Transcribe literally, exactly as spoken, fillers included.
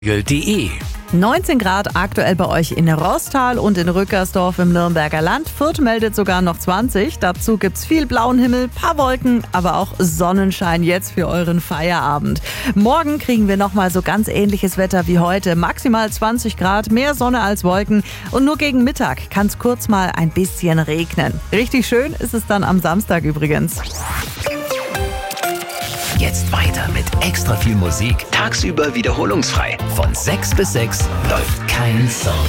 De. neunzehn Grad aktuell bei euch in Roßtal und in Rückersdorf im Nürnberger Land. Fürth meldet sogar noch zwanzig. Dazu gibt's viel blauen Himmel, paar Wolken, aber auch Sonnenschein jetzt für euren Feierabend. Morgen kriegen wir nochmal so ganz ähnliches Wetter wie heute. Maximal zwanzig Grad, mehr Sonne als Wolken. Und nur gegen Mittag kann's kurz mal ein bisschen regnen. Richtig schön ist es dann am Samstag übrigens. Jetzt weiter mit extra viel Musik. Tagsüber wiederholungsfrei. Von sechs bis sechs läuft kein Song.